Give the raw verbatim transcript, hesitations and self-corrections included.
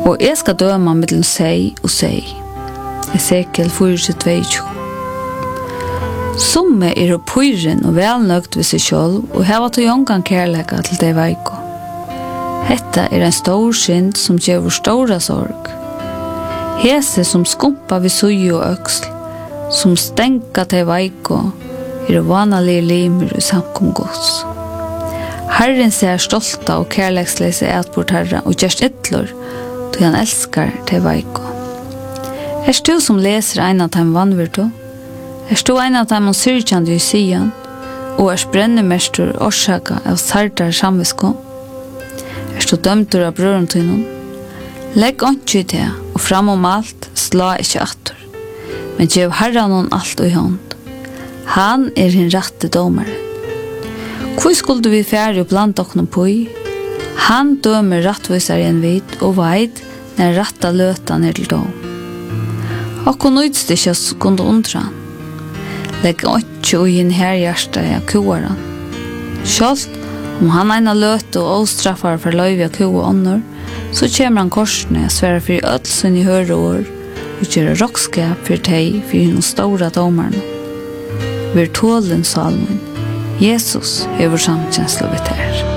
Og jeg skal døma mellom seg og seg. Esekiel fire tjueto. Somme er og pyren og velnøgt ved seg selv, og heva til jongan kærlega til deg veiko. Hetta er en stor synd som gjør stora sorg. Hese som skumpa ved sui og øksl, som stenka til veiko, er vanlige limer i samkom gods. Herren ser stolta og kærlegslese etbort herra og gjørst ytlor, til han elskar til veiko. Er du som leser ein av dem vannvirto? Er du ein av dem om syrkjande i Sion, og er brennemester orsaka av sardar samvisko? Er du dømtur av brøren til noen? Legg åndsju i det, og fram om alt, sla ikkje attor. Men gjev herran hon alt i hånd. Han er hin rette domare. Hvor skulle vi fære og blant okno poi? Han dømer rattvisar igjen vid, og veit når ratta løta ned til dom. Okko nøydstikkjas kunde undra han. Legg åndsju i hin her hjärsta av kuaran. Sjalt, om han eina løte og åstraffar for løyvi av kua ånder, så kommer han korsene og sverre for ødelsen i høre år, og gjør rockskap for teg for henne stora domarna. Vir tålen salmen. Jesus er vår samtjensla vitt her.